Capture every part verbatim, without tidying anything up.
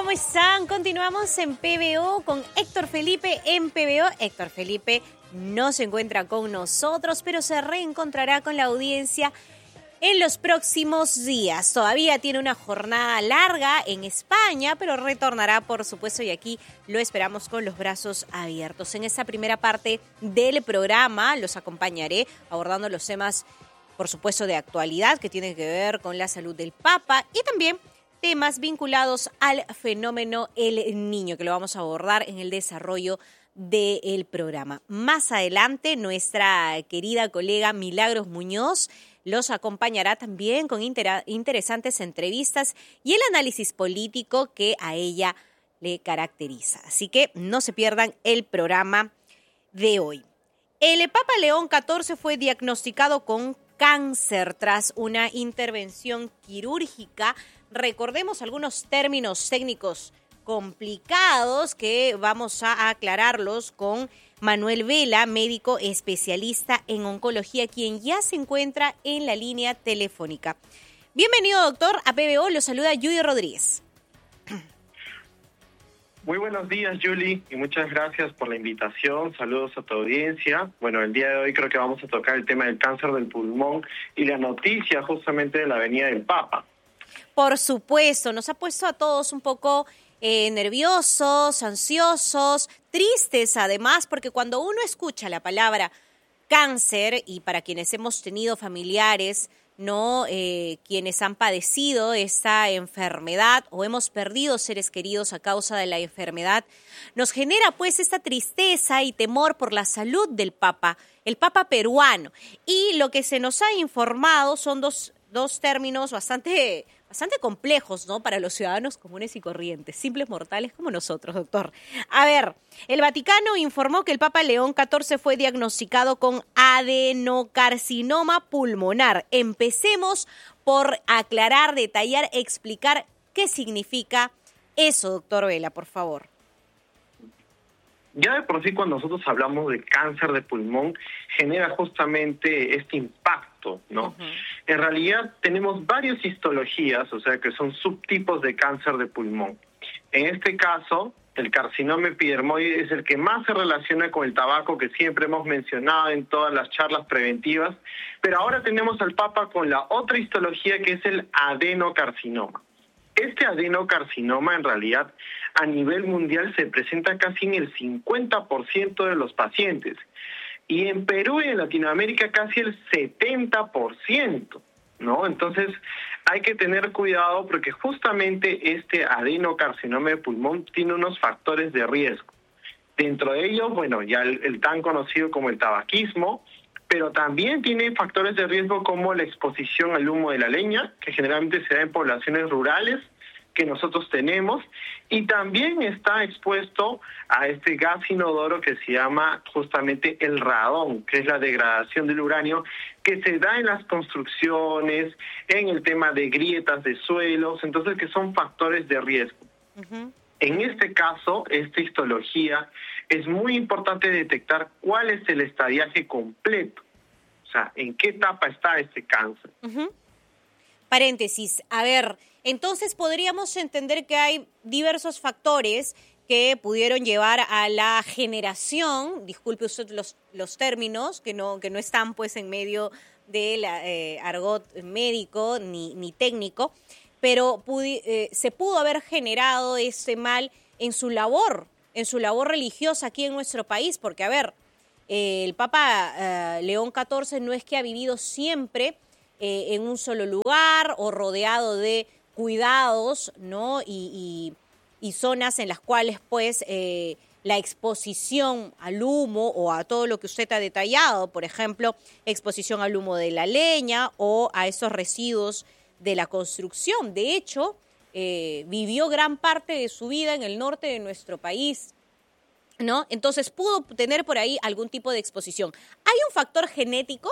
¿Cómo están? Continuamos en P B O con Héctor Felipe en P B O. Héctor Felipe no se encuentra con nosotros, pero se reencontrará con la audiencia en los próximos días. Todavía tiene una jornada larga en España, pero retornará, por supuesto, y aquí lo esperamos con los brazos abiertos. En esta primera parte del programa los acompañaré abordando los temas, por supuesto, de actualidad que tienen que ver con la salud del Papa y también temas vinculados al fenómeno El Niño, que lo vamos a abordar en el desarrollo del programa. Más adelante, nuestra querida colega Milagros Muñoz los acompañará también con inter- interesantes entrevistas y el análisis político que a ella le caracteriza. Así que no se pierdan el programa de hoy. El Papa León catorce fue diagnosticado con cáncer tras una intervención quirúrgica. Recordemos algunos términos técnicos complicados que vamos a aclararlos con Manuel Vela, médico especialista en oncología, quien ya se encuentra en la línea telefónica. Bienvenido, doctor, a P B O. Lo saluda Judy Rodríguez. Muy buenos días, Julie, y muchas gracias por la invitación. Saludos a tu audiencia. Bueno, el día de hoy creo que vamos a tocar el tema del cáncer del pulmón y la noticia justamente de la venida del Papa. Por supuesto, nos ha puesto a todos un poco eh, nerviosos, ansiosos, tristes además, porque cuando uno escucha la palabra cáncer, y para quienes hemos tenido familiares, no eh, quienes han padecido esta enfermedad o hemos perdido seres queridos a causa de la enfermedad, nos genera pues esta tristeza y temor por la salud del Papa, el Papa peruano. Y lo que se nos ha informado son dos, dos términos bastante... bastante complejos, ¿no?, para los ciudadanos comunes y corrientes, simples mortales como nosotros, doctor. A ver, el Vaticano informó que el Papa León catorce fue diagnosticado con adenocarcinoma pulmonar. Empecemos por aclarar, detallar, explicar qué significa eso, doctor Vela, por favor. Ya de por sí, cuando nosotros hablamos de cáncer de pulmón, genera justamente este impacto, ¿no? Uh-huh. En realidad tenemos varias histologías, o sea que son subtipos de cáncer de pulmón. En este caso, el carcinoma epidermoide es el que más se relaciona con el tabaco, que siempre hemos mencionado en todas las charlas preventivas, pero ahora tenemos al Papa con la otra histología, que es el adenocarcinoma. Este adenocarcinoma en realidad a nivel mundial se presenta casi en el cincuenta por ciento de los pacientes y en Perú y en Latinoamérica casi el setenta por ciento, ¿no? Entonces hay que tener cuidado porque justamente este adenocarcinoma de pulmón tiene unos factores de riesgo. Dentro de ellos, bueno, ya el, el tan conocido como el tabaquismo, pero también tiene factores de riesgo como la exposición al humo de la leña, que generalmente se da en poblaciones rurales que nosotros tenemos, y también está expuesto a este gas inodoro que se llama justamente el radón, que es la degradación del uranio, que se da en las construcciones, en el tema de grietas de suelos, entonces que son factores de riesgo. Uh-huh. En este caso, esta histología, es muy importante detectar cuál es el estadiaje completo, o sea, en qué etapa está este cáncer. Uh-huh. Paréntesis, a ver, entonces podríamos entender que hay diversos factores que pudieron llevar a la generación, disculpe usted los, los términos, que no, que no están pues en medio del eh, argot médico ni, ni técnico, pero pudi, eh, se pudo haber generado este mal en su labor, en su labor religiosa aquí en nuestro país, porque a ver, eh, el Papa eh, León catorce no es que ha vivido siempre eh, en un solo lugar o rodeado de cuidados, ¿no? Y, y, y zonas en las cuales pues eh, la exposición al humo o a todo lo que usted ha detallado, por ejemplo, exposición al humo de la leña o a esos residuos de la construcción. De hecho, eh, vivió gran parte de su vida en el norte de nuestro país, ¿no? Entonces pudo tener por ahí algún tipo de exposición. ¿Hay un factor genético?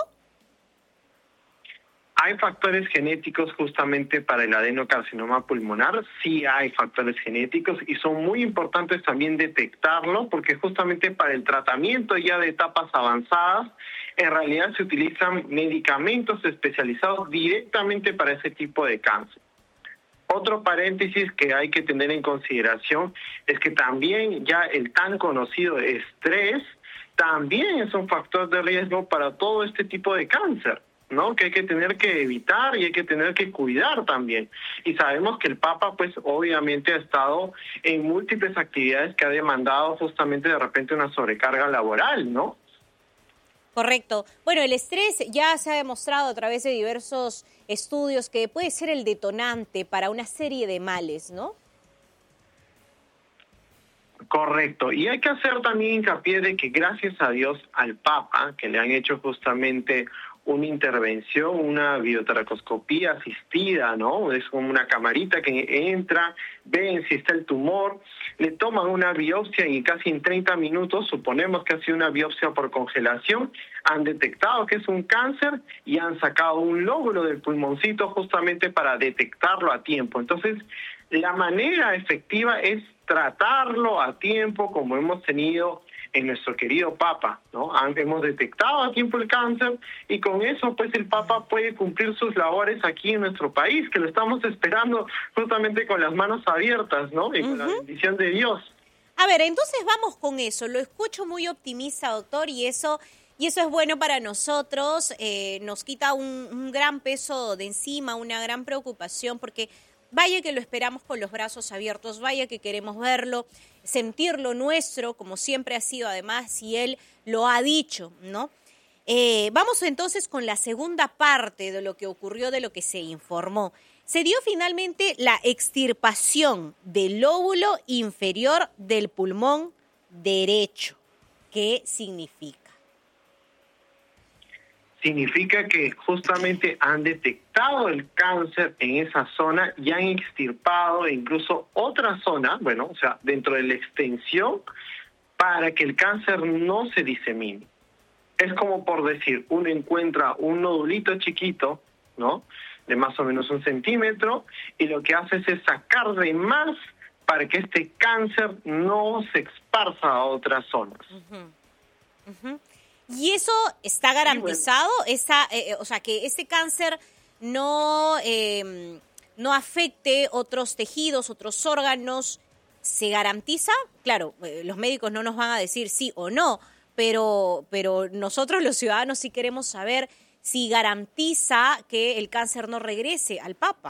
¿Hay factores genéticos justamente para el adenocarcinoma pulmonar? Sí hay factores genéticos y son muy importantes también detectarlo porque justamente para el tratamiento ya de etapas avanzadas, en realidad se utilizan medicamentos especializados directamente para ese tipo de cáncer. Otro paréntesis que hay que tener en consideración es que también ya el tan conocido estrés también es un factor de riesgo para todo este tipo de cáncer, ¿no? Que hay que tener que evitar y hay que tener que cuidar también. Y sabemos que el Papa, pues, obviamente ha estado en múltiples actividades que ha demandado justamente de repente una sobrecarga laboral, ¿no? Correcto. Bueno, el estrés ya se ha demostrado a través de diversos estudios que puede ser el detonante para una serie de males, ¿no? Correcto. Y hay que hacer también hincapié de que gracias a Dios al Papa, que le han hecho justamente una intervención, una biotracoscopía asistida, ¿no? Es como una camarita que entra, ven si está el tumor, le toman una biopsia y casi en treinta minutos, suponemos que ha sido una biopsia por congelación, han detectado que es un cáncer y han sacado un lóbulo del pulmoncito justamente para detectarlo a tiempo. Entonces, la manera efectiva es tratarlo a tiempo, como hemos tenido en nuestro querido Papa, ¿no? Hemos detectado a tiempo el cáncer y con eso pues el Papa puede cumplir sus labores aquí en nuestro país, que lo estamos esperando justamente con las manos abiertas, ¿no? Y con uh-huh. la bendición de Dios. A ver, entonces vamos con eso. Lo escucho muy optimista, doctor, y eso y eso es bueno para nosotros. Eh, nos quita un, un gran peso de encima, una gran preocupación, porque vaya que lo esperamos con los brazos abiertos, vaya que queremos verlo, sentirlo nuestro, como siempre ha sido además, y él lo ha dicho, ¿no? Eh, vamos entonces con la segunda parte de lo que ocurrió, de lo que se informó. Se dio finalmente la extirpación del lóbulo inferior del pulmón derecho. ¿Qué significa? Significa que justamente han detectado el cáncer en esa zona y han extirpado incluso otra zona, bueno, o sea, dentro de la extensión, para que el cáncer no se disemine. Es como por decir, uno encuentra un nodulito chiquito, ¿no?, de más o menos un centímetro, y lo que hace es sacar de más para que este cáncer no se esparza a otras zonas. Uh-huh. Uh-huh. ¿Y eso está garantizado? Sí, bueno. Esa, eh, o sea, que este cáncer no, eh, no afecte otros tejidos, otros órganos, ¿se garantiza? Claro, eh, los médicos no nos van a decir sí o no, pero, pero nosotros los ciudadanos sí queremos saber si garantiza que el cáncer no regrese al Papa.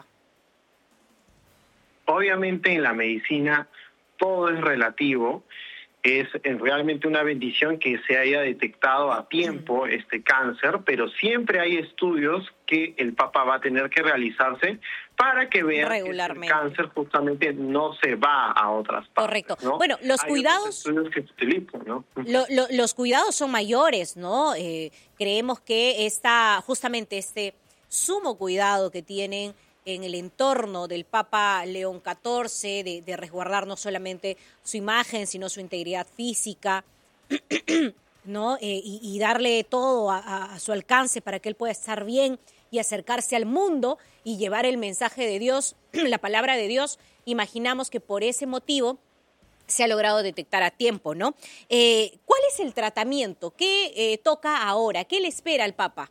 Obviamente en la medicina todo es relativo. Es realmente una bendición que se haya detectado a tiempo este cáncer, pero siempre hay estudios que el Papa va a tener que realizarse para que vean que el cáncer justamente no se va a otras partes. Correcto. ¿No? Bueno, los hay cuidados... estudios que se utilizan, ¿no? Lo, lo, los cuidados son mayores, ¿no? Eh, creemos que esta, justamente este sumo cuidado que tienen en el entorno del Papa León catorce, de, de resguardar no solamente su imagen, sino su integridad física, ¿no? Eh, y, y darle todo a, a, a su alcance para que él pueda estar bien y acercarse al mundo y llevar el mensaje de Dios, la palabra de Dios. Imaginamos que por ese motivo se ha logrado detectar a tiempo, ¿no? Eh, ¿Cuál es el tratamiento? ¿Qué eh, toca ahora? ¿Qué le espera al Papa?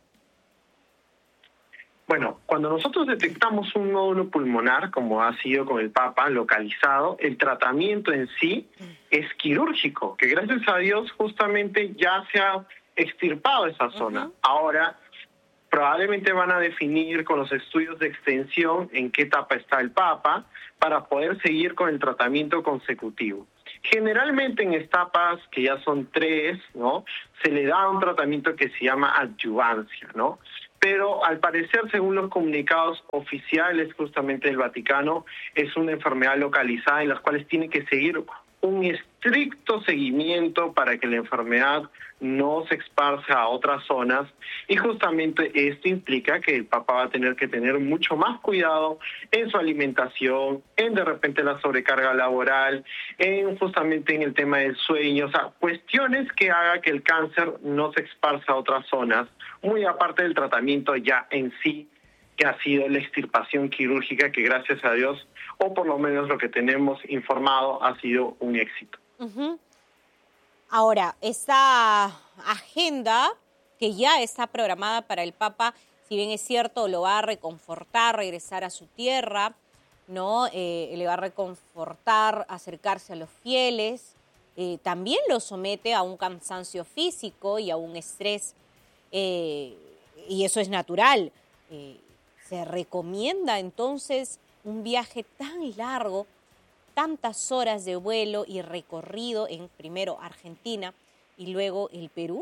Bueno, cuando nosotros detectamos un nódulo pulmonar, como ha sido con el Papa, localizado, el tratamiento en sí es quirúrgico, que gracias a Dios justamente ya se ha extirpado esa zona. Uh-huh. Ahora, probablemente van a definir con los estudios de extensión en qué etapa está el Papa para poder seguir con el tratamiento consecutivo. Generalmente en etapas que ya son tres, ¿no?, se le da un tratamiento que se llama adyuvancia, ¿no? Pero al parecer, según los comunicados oficiales justamente del Vaticano, es una enfermedad localizada en las cuales tiene que seguir un estricto seguimiento para que la enfermedad no se esparza a otras zonas, y justamente esto implica que el Papa va a tener que tener mucho más cuidado en su alimentación, en de repente la sobrecarga laboral, en justamente en el tema del sueño, o sea, cuestiones que haga que el cáncer no se esparza a otras zonas, muy aparte del tratamiento ya en sí, que ha sido la extirpación quirúrgica, que gracias a Dios, o por lo menos lo que tenemos informado, ha sido un éxito. Uh-huh. Ahora, esta agenda que ya está programada para el Papa, si bien es cierto, lo va a reconfortar, regresar a su tierra, ¿no? Eh, le va a reconfortar, acercarse a los fieles. Eh, también lo somete a un cansancio físico y a un estrés, eh, y eso es natural. Eh, se recomienda entonces un viaje tan largo, tantas horas de vuelo y recorrido en primero Argentina y luego el Perú.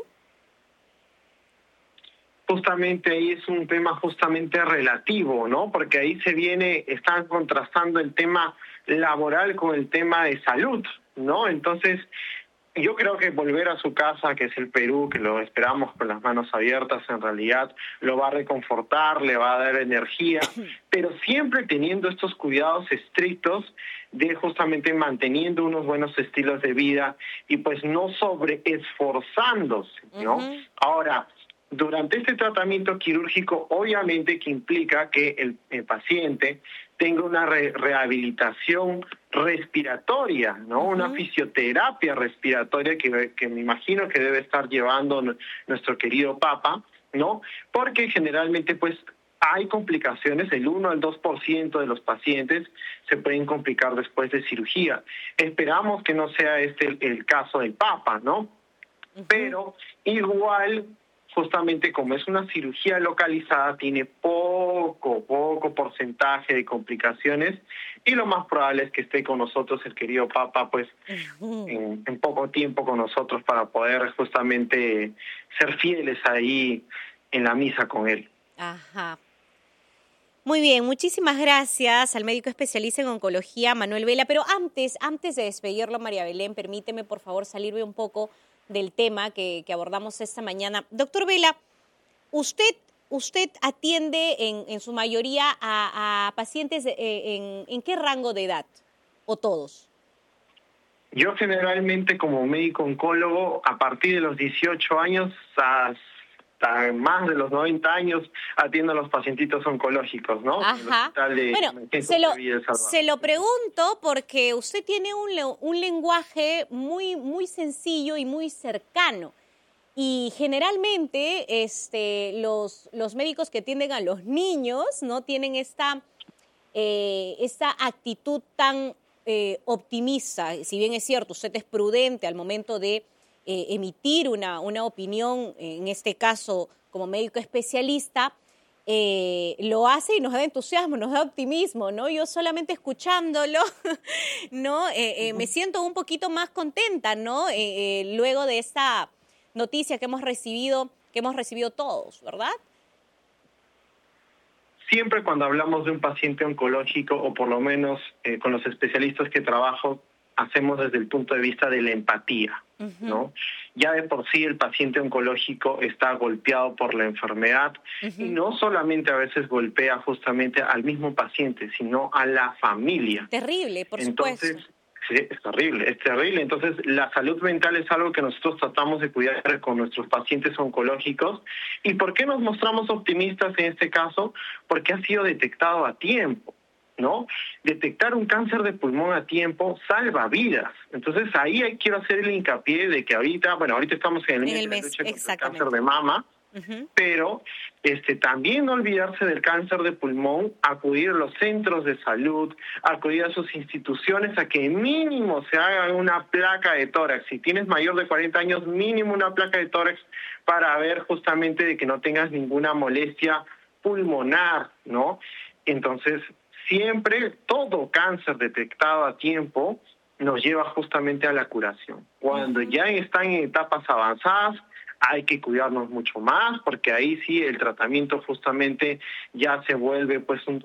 Justamente ahí es un tema justamente relativo, ¿no? Porque ahí se viene, están contrastando el tema laboral con el tema de salud, ¿no? Entonces, yo creo que volver a su casa, que es el Perú, que lo esperamos con las manos abiertas, en realidad lo va a reconfortar, le va a dar energía, pero siempre teniendo estos cuidados estrictos de justamente manteniendo unos buenos estilos de vida y pues no sobreesforzándose, ¿no? Uh-huh. Ahora, durante este tratamiento quirúrgico, obviamente que implica que el, el paciente tenga una re rehabilitación respiratoria, ¿no? Uh-huh. Una fisioterapia respiratoria que, que me imagino que debe estar llevando nuestro querido Papa, ¿no? Porque generalmente, pues, hay complicaciones, el uno al dos por ciento de los pacientes se pueden complicar después de cirugía. Esperamos que no sea este el, el caso del Papa, ¿no? Uh-huh. Pero igual, justamente como es una cirugía localizada, tiene poco, poco porcentaje de complicaciones y lo más probable es que esté con nosotros el querido Papa, pues, uh-huh. en, en poco tiempo con nosotros para poder justamente ser fieles ahí en la misa con él. Ajá. Muy bien, muchísimas gracias al médico especialista en oncología, Manuel Vela. Pero antes, antes de despedirlo, María Belén, permíteme, por favor, salirme un poco del tema que, que abordamos esta mañana. Doctor Vela, usted, usted atiende en, en su mayoría a, a pacientes eh, en, ¿en qué rango de edad? ¿O todos? Yo generalmente como médico oncólogo, a partir de los dieciocho años hasta más de los noventa años, atiendo a los pacientitos oncológicos, ¿no? Ajá. De, bueno, se lo, se lo pregunto porque usted tiene un, un lenguaje muy, muy sencillo y muy cercano. Y generalmente este, los, los médicos que atienden a los niños no tienen esta, eh, esta actitud tan eh, optimista. Si bien es cierto, usted es prudente al momento de Eh, emitir una, una opinión, en este caso como médico especialista, eh, lo hace y nos da entusiasmo, nos da optimismo, ¿no? Yo solamente escuchándolo, ¿no? Eh, eh, me siento un poquito más contenta, ¿no? Eh, eh, luego de esta noticia que hemos recibido, que hemos recibido todos, ¿verdad? Siempre cuando hablamos de un paciente oncológico, o por lo menos eh, con los especialistas que trabajo, hacemos desde el punto de vista de la empatía, uh-huh. ¿no? Ya de por sí el paciente oncológico está golpeado por la enfermedad uh-huh. y no solamente a veces golpea justamente al mismo paciente, sino a la familia. Terrible, por Entonces, supuesto. Sí, es terrible, es terrible. Entonces, la salud mental es algo que nosotros tratamos de cuidar con nuestros pacientes oncológicos. ¿Y por qué nos mostramos optimistas en este caso? Porque ha sido detectado a tiempo, ¿no? Detectar un cáncer de pulmón a tiempo salva vidas. Entonces ahí quiero hacer el hincapié de que ahorita, bueno, ahorita estamos en el mes de la lucha contra el cáncer de mama, uh-huh. pero este también no olvidarse del cáncer de pulmón, acudir a los centros de salud, acudir a sus instituciones a que mínimo se haga una placa de tórax. Si tienes mayor de cuarenta años, mínimo una placa de tórax para ver justamente de que no tengas ninguna molestia pulmonar, ¿no? Entonces, siempre todo cáncer detectado a tiempo nos lleva justamente a la curación. Cuando uh-huh. ya están en etapas avanzadas, hay que cuidarnos mucho más, porque ahí sí el tratamiento justamente ya se vuelve pues un